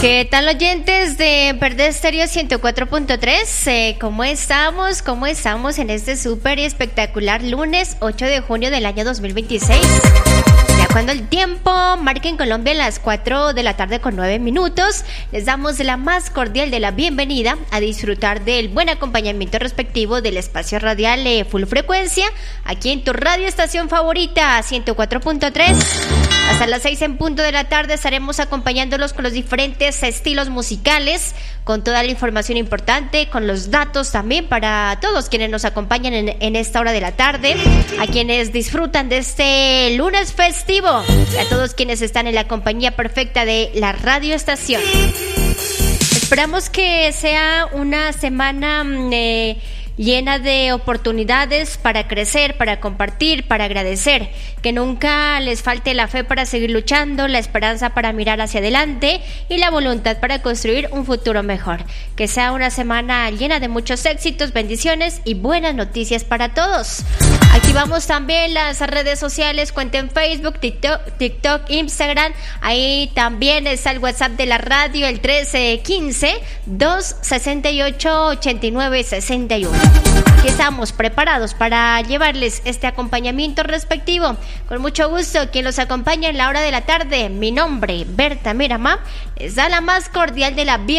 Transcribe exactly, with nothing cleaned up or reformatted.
¿Qué tal, oyentes de Verde Estéreo ciento cuatro punto tres? Eh, ¿Cómo estamos? ¿Cómo estamos en este súper y espectacular lunes ocho de junio del año dos mil veintiséis? Ya cuando el tiempo marca en Colombia las cuatro de la tarde con nueve minutos, les damos la más cordial de la bienvenida a disfrutar del buen acompañamiento respectivo del espacio radial eh, Full Frecuencia, aquí en tu radio estación favorita ciento cuatro punto tres. Hasta las seis en punto de la tarde estaremos acompañándolos con los diferentes estilos musicales, con toda la información importante, con los datos también para todos quienes nos acompañan en, en esta hora de la tarde, a quienes disfrutan de este lunes festivo y a todos quienes están en la compañía perfecta de la radio estación. Esperamos que sea una semana eh, llena de oportunidades para crecer, para compartir, para agradecer, que nunca les falte la fe para seguir luchando, la esperanza para mirar hacia adelante y la voluntad para construir un futuro mejor. Que sea una semana llena de muchos éxitos, bendiciones y buenas noticias para todos. Activamos también las redes sociales, cuenta en Facebook, TikTok, TikTok, Instagram. Ahí también está el WhatsApp de la radio, el trece quince, dos sesenta y ocho, ochenta y nueve sesenta y uno. Aquí estamos preparados para llevarles este acompañamiento respectivo. Con mucho gusto, quien los acompaña en la hora de la tarde, mi nombre, Berta Miramá, les da la más cordial de la bienvenida.